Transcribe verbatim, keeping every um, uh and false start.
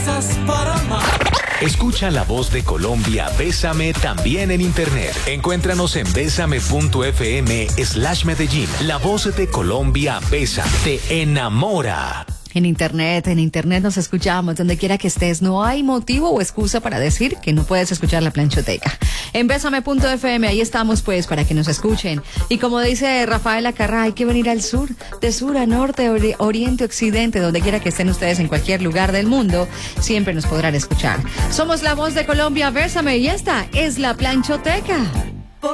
Para amar. Escucha La Voz de Colombia, Bésame también en internet. Encuéntranos en bésame.fm slash Medellín. La Voz de Colombia, Bésame, te enamora. En internet, en internet nos escuchamos donde quiera que estés. No hay motivo o excusa para decir que no puedes escuchar la planchoteca. En bésame.fm, ahí estamos pues para que nos escuchen. Y como dice Rafael Acarrá, hay que venir al sur, de sur a norte, ori- oriente, occidente, donde quiera que estén ustedes en cualquier lugar del mundo, siempre nos podrán escuchar. Somos La Voz de Colombia, Bésame, y esta es la planchoteca.